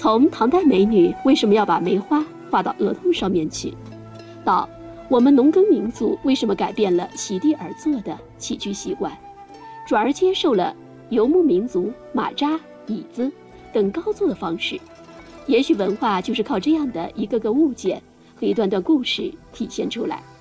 从唐代美女为什么要把梅花画到额头上面去，到我们农耕民族为什么改变了席地而坐的起居习惯，转而接受了游牧民族马扎、椅子等高坐的方式，也许文化就是靠这样的一个个物件和一段段故事体现出来。